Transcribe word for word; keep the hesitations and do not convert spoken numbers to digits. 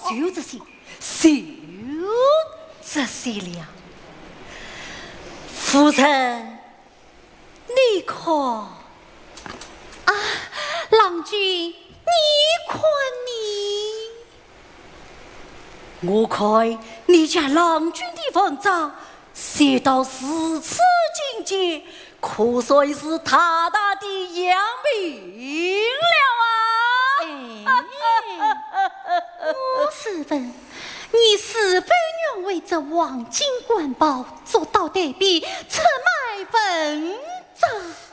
就这些，就这些了。夫人，你看啊，郎君，你看你，我看你家郎君的文章写到如此境界，可算是大大的扬名了啊！ 我是问，你是非愿为这黄金官宝做到对比，出卖文章？